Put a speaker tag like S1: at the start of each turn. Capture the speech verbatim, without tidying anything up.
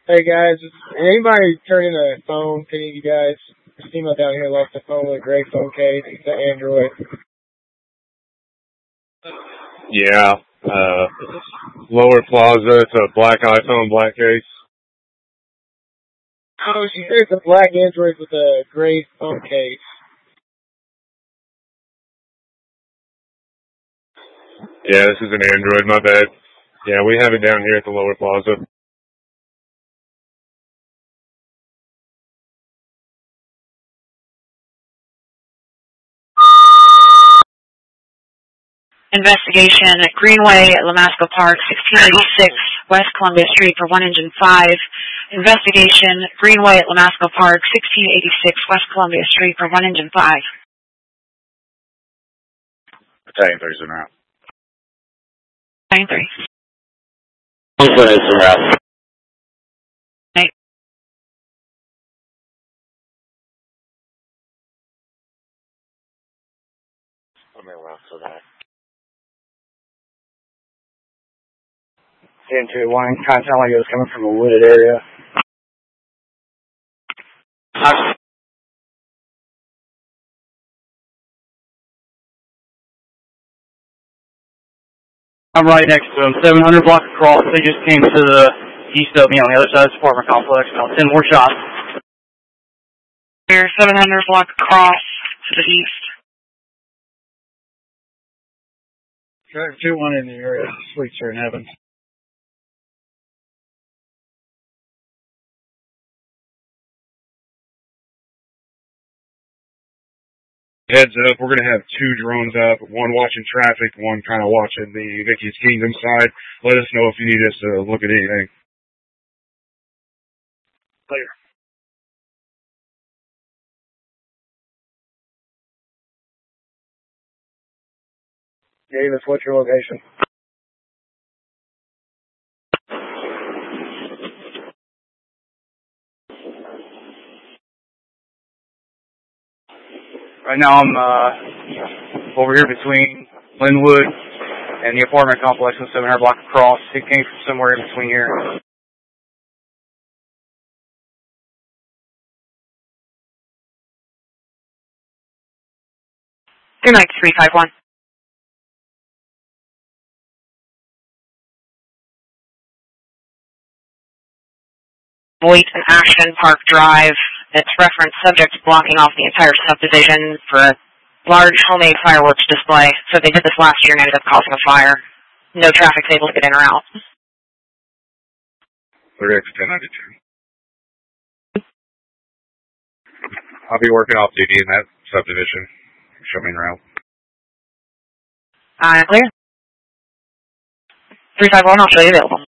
S1: Hey guys, is anybody turning a phone? Any of you guys? This female down here left a phone with a gray phone case. It's an Android.
S2: Yeah. Uh, Lower Plaza. It's a black iPhone, black case.
S1: Oh, she said it's a black Android with a gray phone case.
S2: Yeah, this is an Android. My bad. Yeah, we have it down here at the Lower Plaza.
S3: Investigation at Greenway at Lamasco Park, sixteen eighty-six West Columbia Street for one engine five. Investigation at Greenway at Lamasco Park, sixteen eighty-six West Columbia Street for one engine five.
S4: Battalion three's en route.
S3: Battalion three.
S4: Oakland is en route.
S3: Right.
S4: I'm en route for that.
S5: ten two one, kind of sound like it was coming from a wooded area. I'm right next to him, seven hundred block across. They just came to the east of me on the other side of this apartment complex. About ten more shots.
S3: Here, seven hundred block across to the east.
S5: two one in the area. Sweets are in heaven.
S2: Heads up, we're going to have two drones up, one watching traffic, one kind of watching the Vicky's Kingdom side. Let us know if you need us to look at anything.
S5: Clear. Davis, what's your location? Right now I'm uh, over here between Linwood and the apartment complex on seven hundred block across. It came from somewhere in between here.
S3: Good night, three five one. Voight and Ashton Park Drive. It's reference subject blocking off the entire subdivision for a large homemade fireworks display. So they did this last year and ended up causing a fire. No traffic's able to get in or out.
S2: thirty X ten ninety-two. I'll be working off duty in that subdivision. Show me around.
S3: Uh, clear. three five one, I'll show you available.